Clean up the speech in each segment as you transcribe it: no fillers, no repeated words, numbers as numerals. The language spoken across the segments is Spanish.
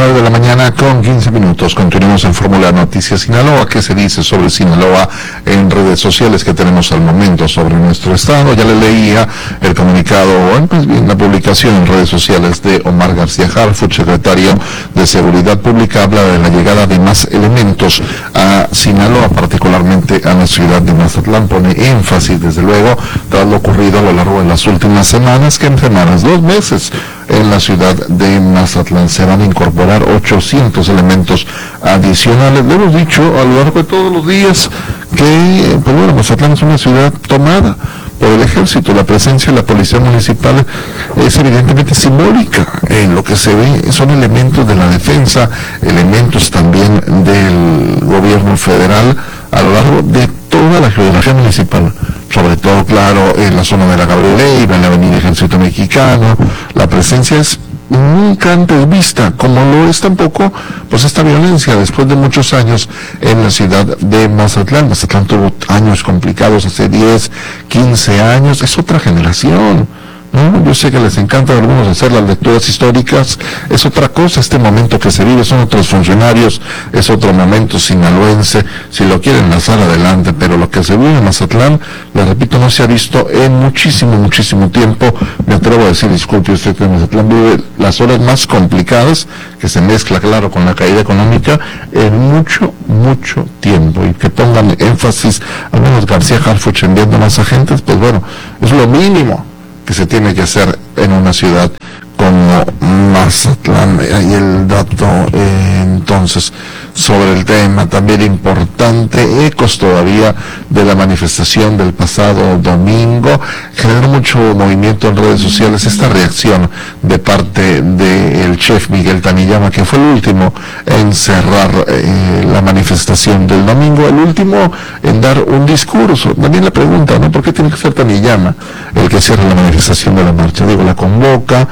9 de la mañana con 15 minutos. Continuamos en Fórmula Noticias Sinaloa. ¿Qué se dice sobre Sinaloa en redes sociales que tenemos al momento sobre nuestro estado? Ya le leía el comunicado, pues bien, la publicación en redes sociales de Omar García Harfuch, secretario de Seguridad Pública. Habla de la llegada de más elementos a Sinaloa, particularmente a la ciudad de Mazatlán. Pone énfasis, desde luego, tras lo ocurrido a lo largo de las últimas semanas, que en semanas, 2 meses, en la ciudad de Mazatlán se van a incorporar 800 elementos adicionales. Le hemos dicho a lo largo de todos los días que, pues bueno, Mazatlán es una ciudad tomada por el ejército. La presencia de la policía municipal es evidentemente simbólica. Lo que se ve son elementos de la defensa, elementos también del gobierno federal a lo largo de toda la geografía municipal, sobre todo, claro, en la zona de la Gabriel Leiva, en la avenida Ejército Mexicano. La presencia es nunca antes vista, como lo es tampoco pues esta violencia después de muchos años en la ciudad de Mazatlán. Mazatlán tuvo años complicados hace 10, 15 años, es otra generación, ¿no? Yo sé que les encanta a algunos hacer las lecturas históricas, es otra cosa este momento que se vive, son otros funcionarios, es otro momento sinaloense, si lo quieren lanzar adelante, pero lo que se vive en Mazatlán, les repito, no se ha visto en muchísimo tiempo. Me atrevo a decir, disculpe usted, que Mazatlán vive las horas más complicadas, que se mezcla, claro, con la caída económica, en mucho tiempo, y que pongan énfasis, al menos García Harfuch enviando más agentes, pues bueno, es lo mínimo que se tiene que hacer en una ciudad como Mazatlán. Ahí el dato, entonces, sobre el tema, también importante, ecos todavía de la manifestación del pasado domingo. Generó mucho movimiento en redes sociales esta reacción de parte del chef Miguel Taniyama, que fue el último en cerrar la manifestación del domingo, el último en dar un discurso. También la pregunta, ¿no? ¿Por qué tiene que ser Taniyama el que cierra la manifestación de la marcha? Digo, la convoca,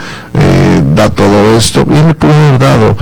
da todo esto, bien le pudo haber dado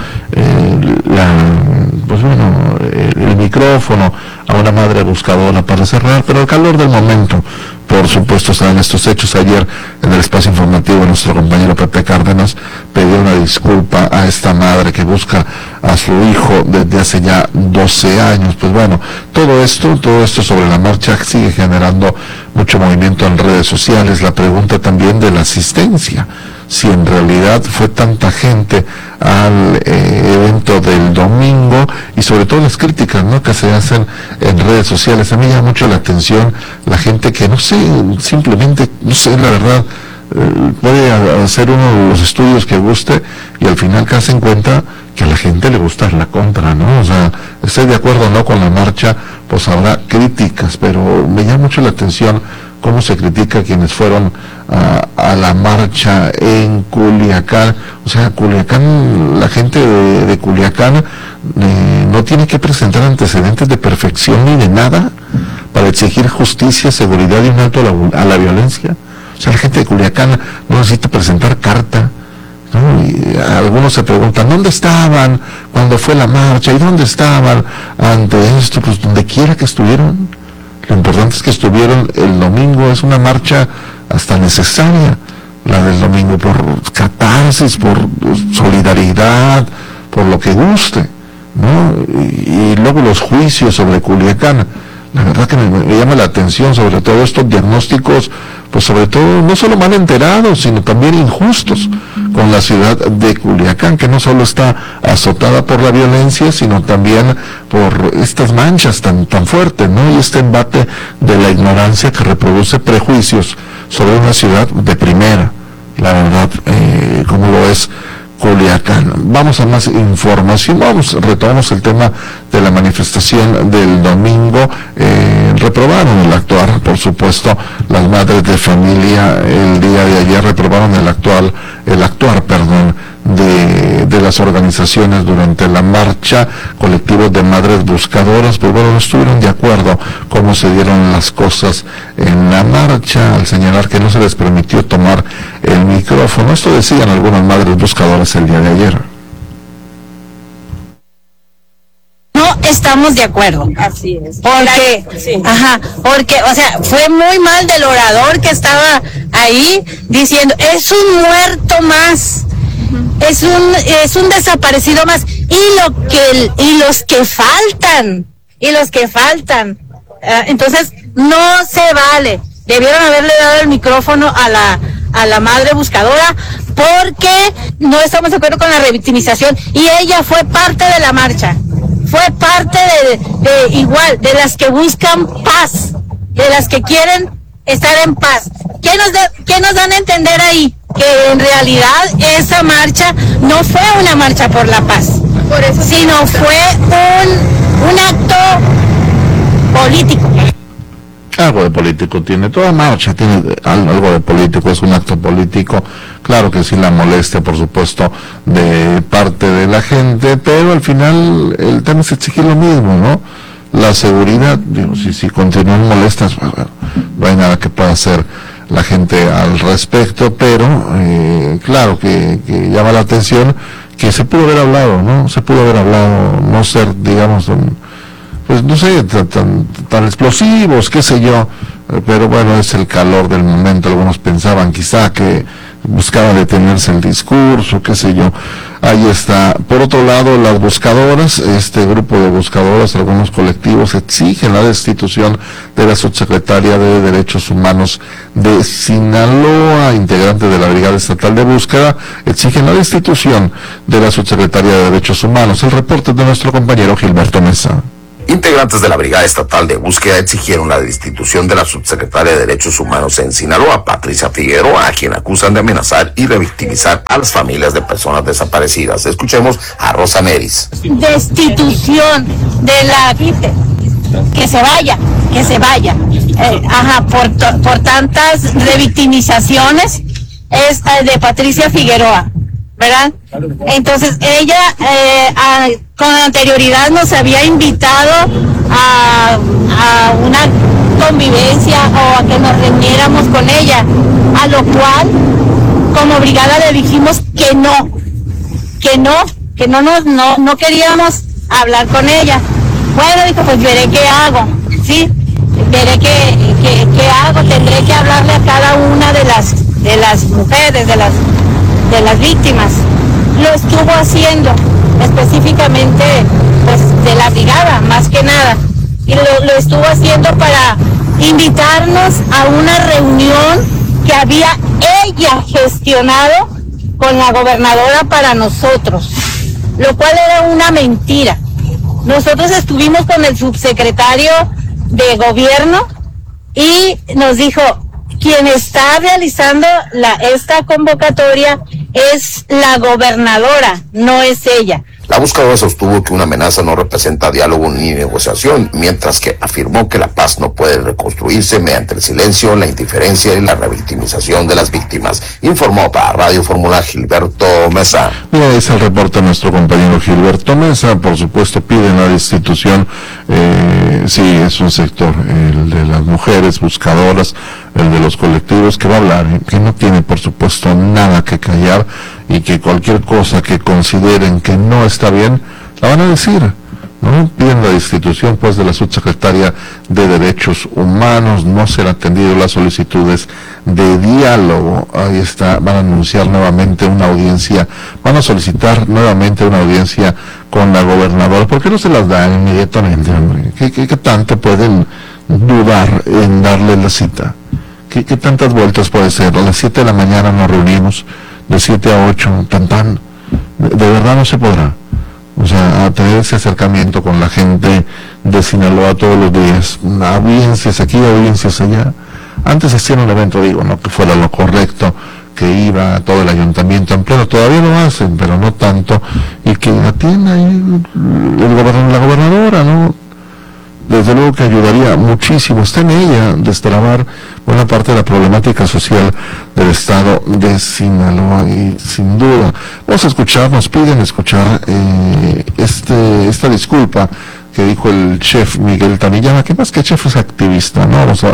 el micrófono a una madre buscadora para cerrar, pero el calor del momento, por supuesto, saben estos hechos. Ayer en el espacio informativo nuestro compañero Pepe Cárdenas pidió una disculpa a esta madre que busca a su hijo desde hace ya 12 años. Pues bueno, todo esto sobre la marcha sigue generando mucho movimiento en redes sociales. La pregunta también de la asistencia, si en realidad fue tanta gente al evento del domingo, y sobre todo las críticas, ¿no?, que se hacen en redes sociales. A mí me llama mucho la atención la gente que no sé, simplemente, no sé, la verdad, puede hacer uno de los estudios que guste y al final que hacen cuenta que a la gente le gusta la contra, ¿no? O sea, estoy de acuerdo o no con la marcha, pues habrá críticas, pero me llama mucho la atención cómo se critica a quienes fueron a la marcha en Culiacán. O sea, Culiacán, la gente de Culiacán no tiene que presentar antecedentes de perfección ni de nada para exigir justicia, seguridad y un alto a la violencia. O sea, la gente de Culiacán no necesita presentar carta, ¿no? Y algunos se preguntan, ¿dónde estaban cuando fue la marcha? ¿Y dónde estaban ante esto? Pues donde quiera que estuvieron. Lo importante es que estuvieron el domingo. Es una marcha hasta necesaria, la del domingo, por catarsis, por solidaridad, por lo que guste, ¿no? Y luego los juicios sobre Culiacán. La verdad que me llama la atención sobre todo estos diagnósticos, pues sobre todo no solo mal enterados, sino también injustos con la ciudad de Culiacán, que no solo está azotada por la violencia, sino también por estas manchas tan fuertes, ¿no? Y este embate de la ignorancia que reproduce prejuicios sobre una ciudad de primera, la verdad, como lo es Culiacán. Vamos a más información. Retomamos el tema de la manifestación del domingo. Reprobaron el actuar, por supuesto, las madres de familia el día de ayer reprobaron el actuar, de las organizaciones durante la marcha. Colectivos de madres buscadoras, pues bueno, no estuvieron de acuerdo cómo se dieron las cosas en la marcha, al señalar que no se les permitió tomar el micrófono. Esto decían algunas madres buscadoras el día de ayer. No estamos de acuerdo. Así es. Porque, sí. Porque, o sea, fue muy mal del orador que estaba ahí diciendo, es un muerto más. es un desaparecido más. Y los que faltan. Entonces, no se vale. Debieron haberle dado el micrófono a la madre buscadora, porque no estamos de acuerdo con la revictimización, y ella fue parte de la marcha, fue parte de las que buscan paz, de las que quieren estar en paz. ¿Qué nos dan a entender ahí? Que en realidad esa marcha no fue una marcha por la paz, sino fue un acto político. Algo de político tiene, toda marcha tiene algo de político, es un acto político. Claro que sí, la molestia, por supuesto, de parte de la gente, pero al final el tema es exigir lo mismo, ¿no? La seguridad, digo, si continúan molestas, bueno, no hay nada que pueda hacer la gente al respecto, pero claro que llama la atención que se pudo haber hablado, ¿no? Se pudo haber hablado, no ser, digamos, pues no sé, tan explosivos, qué sé yo, pero bueno, es el calor del momento. Algunos pensaban quizá que buscaba detenerse el discurso, qué sé yo. Ahí está. Por otro lado, las buscadoras, este grupo de buscadoras, algunos colectivos exigen la destitución de la subsecretaria de Derechos Humanos de Sinaloa, integrante de la Brigada Estatal de Búsqueda, exigen la destitución de la subsecretaria de Derechos Humanos. El reporte de nuestro compañero Gilberto Mesa. Integrantes de la Brigada Estatal de Búsqueda exigieron la destitución de la subsecretaria de Derechos Humanos en Sinaloa, Patricia Figueroa, a quien acusan de amenazar y revictimizar a las familias de personas desaparecidas. Escuchemos a Rosa Neris. Destitución de la que se vaya. Por tantas revictimizaciones es de Patricia Figueroa, ¿verdad? Entonces ella con anterioridad nos había invitado a una convivencia o a que nos reuniéramos con ella, a lo cual como brigada le dijimos que no queríamos hablar con ella. Bueno, dijo, pues veré qué hago, ¿sí? Veré qué hago, tendré que hablarle a cada una de las mujeres, de las víctimas. Lo estuvo haciendo, específicamente pues de la brigada, más que nada, y lo estuvo haciendo para invitarnos a una reunión que había ella gestionado con la gobernadora para nosotros, lo cual era una mentira. Nosotros estuvimos con el subsecretario de gobierno y nos dijo, quien está realizando esta convocatoria es la gobernadora, no es ella. La buscadora sostuvo que una amenaza no representa diálogo ni negociación, mientras que afirmó que la paz no puede reconstruirse mediante el silencio, la indiferencia y la revictimización de las víctimas. Informó para Radio Fórmula Gilberto Mesa. Mira, es el reporte de nuestro compañero Gilberto Mesa. Por supuesto piden la destitución, sí, es un sector, el de las mujeres buscadoras, el de los colectivos, que va a hablar, que no tiene por supuesto nada que callar, y que cualquier cosa que consideren que no está bien, la van a decir, ¿no? Piden la destitución pues de la subsecretaria de Derechos Humanos, no ser atendido las solicitudes de diálogo. Ahí está, van a anunciar nuevamente una audiencia, van a solicitar nuevamente una audiencia con la gobernadora. ¿Por qué no se las dan inmediatamente, hombre? ¿Qué tanto pueden dudar en darle la cita? ¿Qué tantas vueltas puede ser? A las 7 de la mañana nos reunimos, de 7 a 8, tan, de verdad no se podrá. O sea, a tener ese acercamiento con la gente de Sinaloa todos los días, audiencias aquí, audiencias allá. Antes hacían un evento, digo, no que fuera lo correcto, que iba todo el ayuntamiento en pleno, todavía lo hacen, pero no tanto, y que atienda ahí la gobernadora, ¿no? Desde luego que ayudaría muchísimo, está en ella destrabar buena parte de la problemática social del estado de Sinaloa, y sin duda vamos a escuchar, nos piden escuchar esta disculpa que dijo el chef Miguel Tamillana, que más que chef es activista, ¿no? Vamos a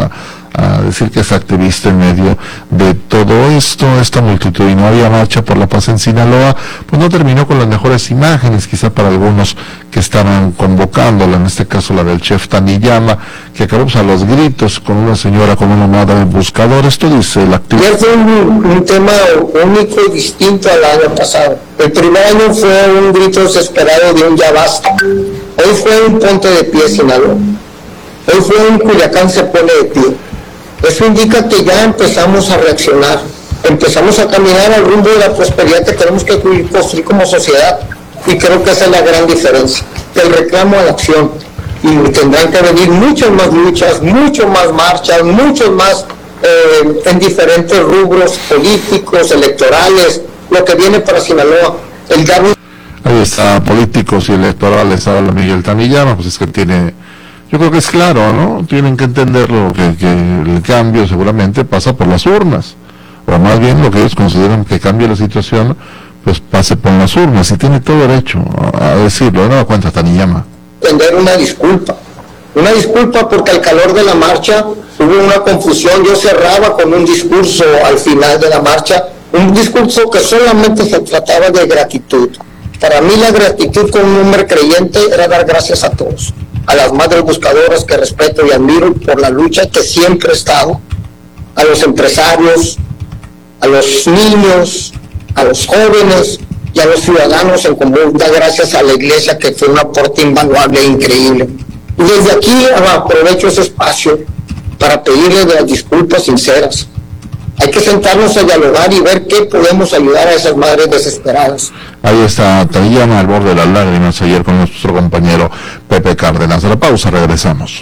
a decir que es activista en medio de todo esto, esta multitudinaria marcha por la paz en Sinaloa, pues no terminó con las mejores imágenes, quizá para algunos que estaban convocándola, en este caso la del chef Taniyama, que acabó pues, a los gritos con una señora con una madre en buscador. Esto dice el activista. Fue un tema único y distinto al año pasado. El primer año fue un grito desesperado de un ya basta. Hoy fue un ponte de pie Sinaloa. Hoy fue un Culiacán se pone de pie. Eso indica que ya empezamos a reaccionar, empezamos a caminar al rumbo de la prosperidad que tenemos que construir como sociedad, y creo que esa es la gran diferencia, del reclamo a la acción, y tendrán que venir muchas más luchas, muchas más marchas, muchos más en diferentes rubros políticos, electorales, lo que viene para Sinaloa, el dar un... Ahí está, políticos y electorales, habla Miguel Taniyama, pues es que tiene... Yo creo que es claro, ¿no? Tienen que entenderlo, que el cambio seguramente pasa por las urnas, o más bien lo que ellos consideran que cambie la situación, pues pase por las urnas, y tiene todo derecho a decirlo, no da cuenta Taniyama. Tender una disculpa porque al calor de la marcha hubo una confusión, yo cerraba con un discurso al final de la marcha, un discurso que solamente se trataba de gratitud. Para mí la gratitud como un hombre creyente era dar gracias a todos. A las madres buscadoras que respeto y admiro por la lucha que siempre he estado, a los empresarios, a los niños, a los jóvenes y a los ciudadanos en común. Da gracias a la iglesia, que fue un aporte invaluable e increíble. Y desde aquí aprovecho ese espacio para pedirles las disculpas sinceras. Hay que sentarnos a dialogar y ver qué podemos ayudar a esas madres desesperadas. Ahí está Taniyama al borde de las lágrimas ayer con nuestro compañero Pepe Cárdenas. A la pausa regresamos.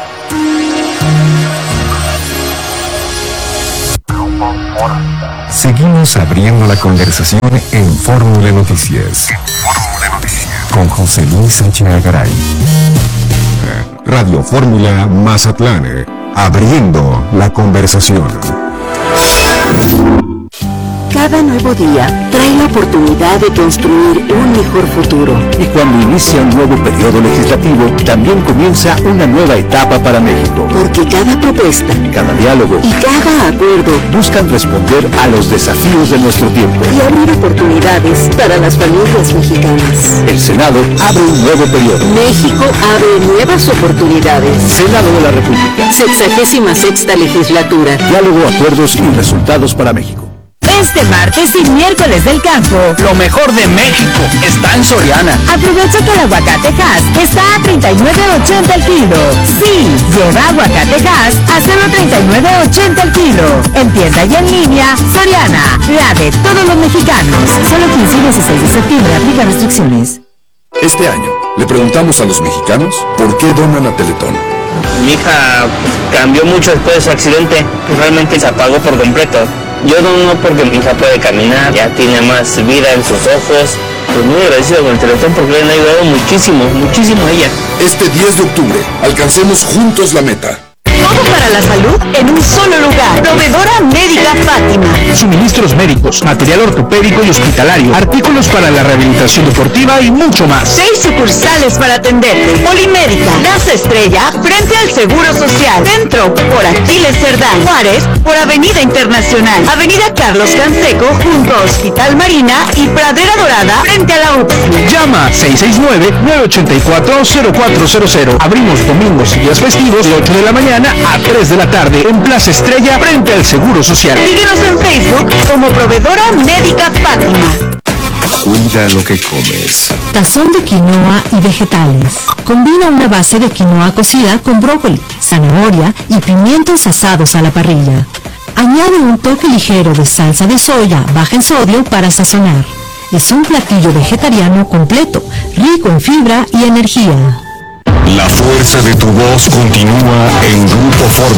Seguimos abriendo la conversación en Fórmula Noticias. Con José Luis Sánchez Garay. Radio Fórmula Mazatlán. Abriendo la conversación. Cada nuevo día trae la oportunidad de construir un mejor futuro. Y cuando inicia un nuevo periodo legislativo, también comienza una nueva etapa para México. Porque cada propuesta, cada diálogo y cada acuerdo buscan responder a los desafíos de nuestro tiempo y abrir oportunidades para las familias mexicanas. El Senado abre un nuevo periodo. México abre nuevas oportunidades. Senado de la República. 66ª legislatura. Diálogo, acuerdos y resultados para México. Este martes y miércoles del campo, lo mejor de México está en Soriana. Aprovecha que el aguacate Hass está a $39.80 el kilo. Sí, lleva aguacate Hass a solo $39.80 el kilo. En tienda y en línea, Soriana, la de todos los mexicanos. Solo 15 y 16 de septiembre, aplica restricciones. Este año, le preguntamos a los mexicanos por qué donan a Teletón. Mi hija cambió mucho después de su accidente, realmente se apagó por completo. Yo no porque mi hija puede caminar, ya tiene más vida en sus ojos. Pues muy agradecido con el Teletón porque le han ayudado muchísimo a ella. Este 10 de octubre, alcancemos juntos la meta. Todo para la salud en un solo lugar. Proveedora Médica Fátima. Suministros médicos, material ortopédico y hospitalario, artículos para la rehabilitación deportiva y mucho más. 6 sucursales para atenderte. Polimédica, Casa Estrella, frente al Seguro Social. Centro, por Aquiles Cerdán. Juárez, por Avenida Internacional. Avenida Carlos Canseco, junto a Hospital Marina y Pradera Dorada, frente a la UPS. Llama 669-984-0400. Abrimos domingos y días festivos de 8 de la mañana a 3 de la tarde en Plaza Estrella frente al Seguro Social. Síguenos en Facebook como Proveedora Médica Fátima. Cuida lo que comes. Tazón de quinoa y vegetales. Combina una base de quinoa cocida con brócoli, zanahoria y pimientos asados a la parrilla. Añade un toque ligero de salsa de soya baja en sodio para sazonar. Es un platillo vegetariano completo, rico en fibra y energía. La fuerza de tu voz continúa en Grupo Fórmula.